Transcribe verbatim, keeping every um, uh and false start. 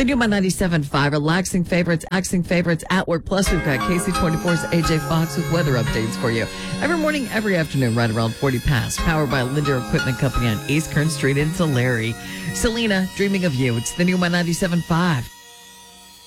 The new My ninety-seven point five, relaxing favorites, axing favorites at work. Plus, we've got K C twenty-four's A J Fox with weather updates for you. Every morning, every afternoon, right around forty past. Powered by Linder Equipment Company on East Kern Street in Tulare. Selena, dreaming of you. It's the new My ninety-seven point five.